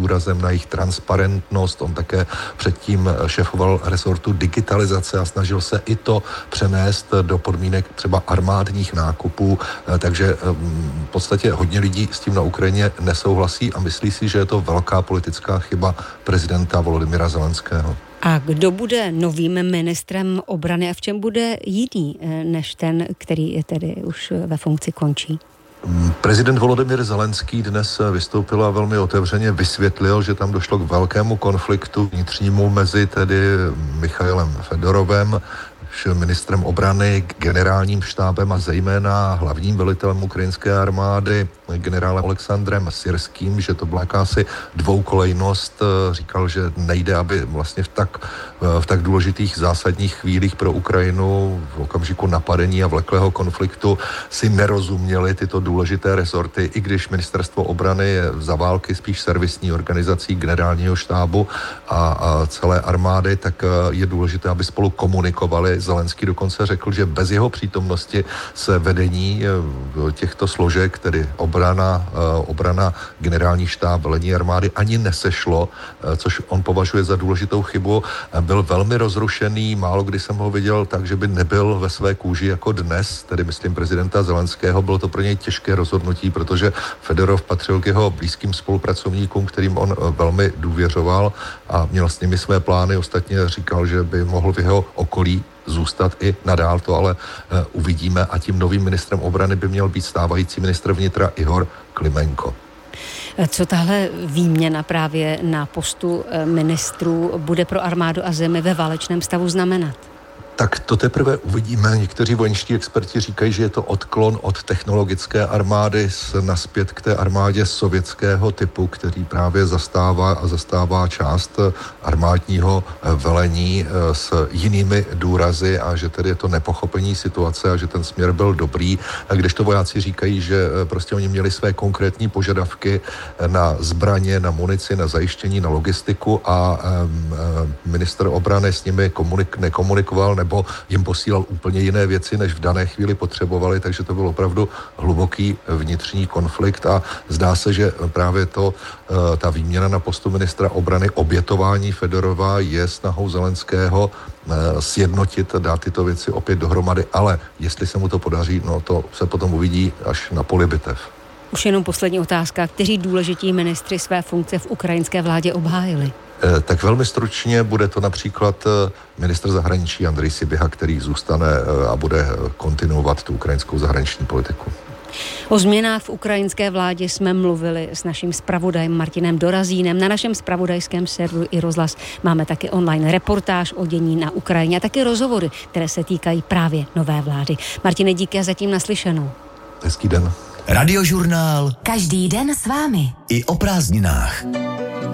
důrazem na jejich transparentnost. On také předtím šéfoval resortu digitalizace a snažil se i to přenést do podmínek třeba armádních nákupů, takže v podstatě hodně lidí s tím na Ukrajině nesouhlasí a myslí si, že je to velká politická chyba prezidenta Volodymyra Zelenského. A kdo bude novým ministrem obrany a v čem bude jiný než ten, který tedy už ve funkci končí? Prezident Volodymyr Zelenský dnes vystoupil a velmi otevřeně vysvětlil, že tam došlo k velkému konfliktu vnitřnímu mezi tedy Michailem Fedorovem, ministrem obrany, generálním štábem a zejména hlavním velitelem ukrajinské armády, generálem Alexandrem Syrským, že to byla jakási dvoukolejnost. Říkal, že nejde, aby vlastně v tak důležitých zásadních chvílích pro Ukrajinu v okamžiku napadení a vleklého konfliktu si nerozuměly tyto důležité rezorty, i když ministerstvo obrany je za války spíš servisní organizací generálního štábu a celé armády, tak je důležité, aby spolu komunikovali. Zelenský dokonce řekl, že bez jeho přítomnosti se vedení těchto složek, tedy obrana, generální štáb, velení armády ani nesešlo, což on považuje za důležitou chybu. Byl velmi rozrušený, málo kdy jsem ho viděl tak, že by nebyl ve své kůži jako dnes, tedy myslím prezidenta Zelenského. Bylo to pro něj těžké rozhodnutí, protože Fedorov patřil k jeho blízkým spolupracovníkům, kterým on velmi důvěřoval a měl s nimi své plány. Ostatně říkal, že by mohl v jeho okolí zůstat i nadál, to ale uvidíme a tím novým ministrem obrany by měl být stávající ministr vnitra Ihor Klimenko. Co tahle výměna právě na postu ministrů bude pro armádu a zemi ve válečném stavu znamenat? Tak to teprve uvidíme. Někteří vojenští experti říkají, že je to odklon od technologické armády naspět k té armádě sovětského typu, který právě zastává část armádního velení s jinými důrazy a že tedy je to nepochopení situace a že ten směr byl dobrý. Kdežto vojáci říkají, že prostě oni měli své konkrétní požadavky na zbraně, na munici, na zajištění, na logistiku a ministr obrany s nimi nekomunikoval nebo jim posílal úplně jiné věci, než v dané chvíli potřebovali, takže to byl opravdu hluboký vnitřní konflikt a zdá se, že právě ta výměna na postu ministra obrany, obětování Fedorova je snahou Zelenského sjednotit, dát tyto věci opět dohromady, ale jestli se mu to podaří, no to se potom uvidí až na poli bitev. Už jenom poslední otázka. Kteří důležití ministři své funkce v ukrajinské vládě obhájili? Tak velmi stručně bude to například ministr zahraničí Andrej Sybiha, který zůstane a bude kontinuovat tu ukrajinskou zahraniční politiku. O změnách v ukrajinské vládě jsme mluvili s naším zpravodajem Martinem Dorazínem. Na našem zpravodajském serveru iRozhlas máme taky online reportáž o dění na Ukrajině a taky rozhovory, které se týkají právě nové vlády. Martine, díky a zatím naslyšenou. Hezký den. Radiožurnál. Každý den s vámi. I o prázdninách.